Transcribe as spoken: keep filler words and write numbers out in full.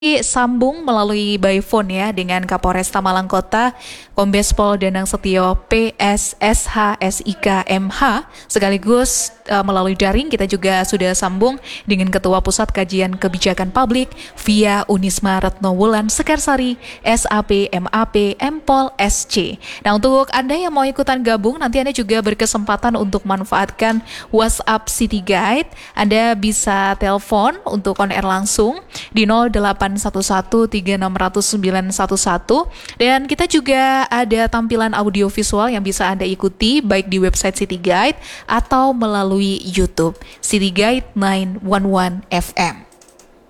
Sambung melalui by phone ya dengan Kapolresta Malang Kota, Kombes Pol Danang Setio P S S H S I K M H, sekaligus uh, melalui daring kita juga sudah sambung dengan Ketua Pusat Kajian Kebijakan Publik via Unisma Retno Wulan Sekarsari S A P M A P M Pol S C. Nah, untuk Anda yang mau ikutan gabung, nanti Anda juga berkesempatan untuk manfaatkan WhatsApp City Guide. Anda bisa telepon untuk on air langsung di nol delapan satu satu tiga enam nol nol sembilan satu satu, dan kita juga ada tampilan audio visual yang bisa Anda ikuti baik di website City Guide atau melalui YouTube City Guide sembilan satu satu F M.